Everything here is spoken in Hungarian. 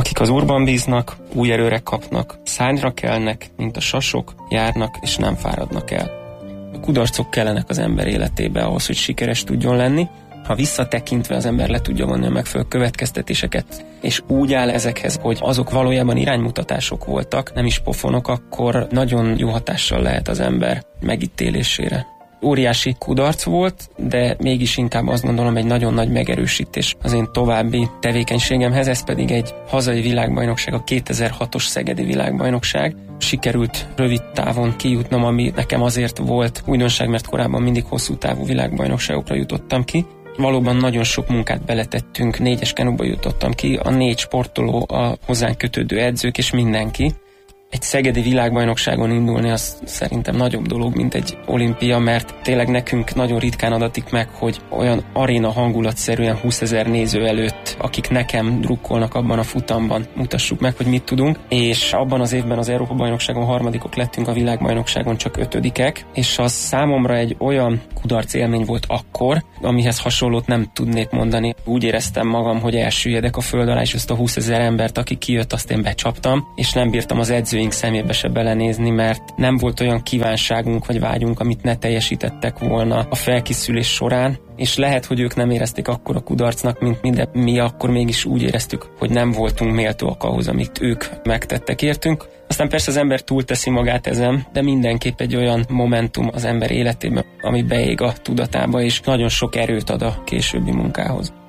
Akik az Úrban bíznak, új erőre kapnak, szárnyra kelnek, mint a sasok, járnak és nem fáradnak el. A kudarcok kellenek az ember életébe ahhoz, hogy sikeres tudjon lenni. Ha visszatekintve az ember le tudja vonni a megfelelő következtetéseket, és úgy áll ezekhez, hogy azok valójában iránymutatások voltak, nem is pofonok, akkor nagyon jó hatással lehet az ember megítélésére. Óriási kudarc volt, de mégis inkább azt gondolom egy nagyon nagy megerősítés az én további tevékenységemhez, ez pedig egy hazai világbajnokság, a 2006-os szegedi világbajnokság. Sikerült rövid távon kijutnom, ami nekem azért volt újdonság, mert korábban mindig hosszú távú világbajnokságokra jutottam ki. Valóban nagyon sok munkát beletettünk, 4-es kenúba jutottam ki, a 4 sportoló, a hozzánk kötődő edzők és mindenki. Egy szegedi világbajnokságon indulni az szerintem nagyobb dolog, mint egy olimpia, mert tényleg nekünk nagyon ritkán adatik meg, hogy olyan aréna hangulatszerűen 20 000 néző előtt, akik nekem drukkolnak abban a futamban, mutassuk meg, hogy mit tudunk. És abban az évben az Európa-bajnokságon 3. lettünk, a világbajnokságon csak 5. És az számomra egy olyan kudarc élmény volt akkor, amihez hasonlót nem tudnék mondani. Úgy éreztem magam, hogy elsüllyedek a föld alá, és azt a 20 000 embert, aki kijött, azt én becsaptam, és nem bírtam az edzőink szemébe se belenézni, mert nem volt olyan kívánságunk vagy vágyunk, amit ne teljesítettek volna a felkészülés során, és lehet, hogy ők nem érezték akkora kudarcnak, mint mi, de mi akkor mégis úgy éreztük, hogy nem voltunk méltóak ahhoz, amit ők megtettek értünk. Aztán persze az ember túlteszi magát ezen, de mindenképp egy olyan momentum az ember életében, ami beég a tudatába, és nagyon sok erőt ad a későbbi munkához.